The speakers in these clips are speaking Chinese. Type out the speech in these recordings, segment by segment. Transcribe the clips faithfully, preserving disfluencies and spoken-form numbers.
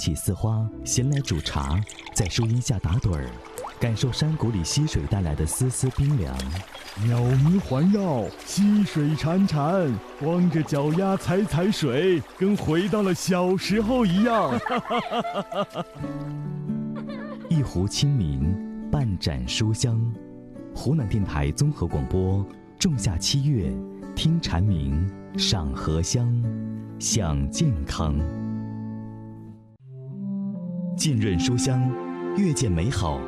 起似花，闲来煮茶，在树荫下打盹儿，感受山谷里溪水带来的丝丝冰凉。 鸟鸣环绕，溪水潺潺，光着脚丫踩踩水，跟回到了小时候一样。 一壶清明，半盏书香。湖南电台综合广播，仲夏七月，听蝉鸣，赏荷香，享健康。浸润书香，阅见美好。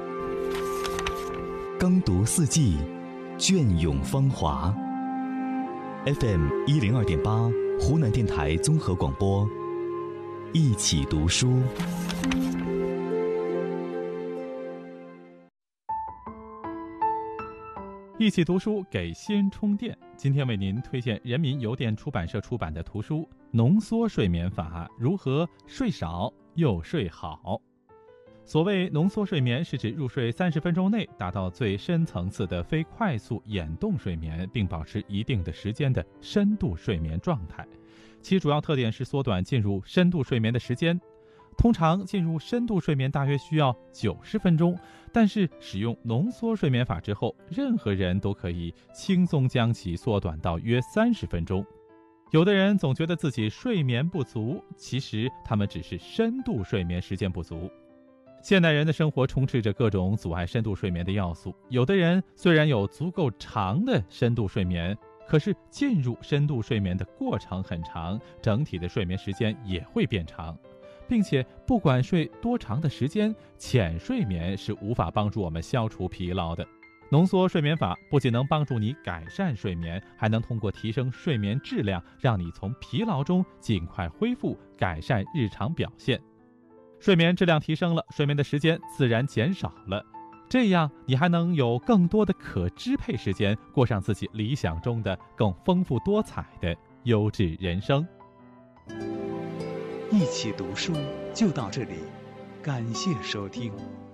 耕读四季，隽永芳华。F M 一零二点八，湖南电台综合广播，一起读书。 一起读书给心充电。今天为您推荐人民邮电出版社出版的图书《浓缩睡眠法：如何睡少又睡好》。所谓浓缩睡眠，是指入睡三十分钟内达到最深层次的非快速眼动睡眠，并保持一定的时间的深度睡眠状态。其主要特点是缩短进入深度睡眠的时间。通常进入深度睡眠大约需要九十分钟，但是使用浓缩睡眠法之后，任何人都可以轻松将其缩短到约三十分钟。有的人总觉得自己睡眠不足，其实他们只是深度睡眠时间不足。现代人的生活充斥着各种阻碍深度睡眠的要素，有的人虽然有足够长的深度睡眠，可是进入深度睡眠的过程很长，整体的睡眠时间也会变长。并且不管睡多长的时间，浅睡眠是无法帮助我们消除疲劳的。浓缩睡眠法不仅能帮助你改善睡眠，还能通过提升睡眠质量，让你从疲劳中尽快恢复，改善日常表现。睡眠质量提升了，睡眠的时间自然减少了，这样你还能有更多的可支配时间，过上自己理想中的更丰富多彩的优质人生。 一起读书就到这里，感谢收听。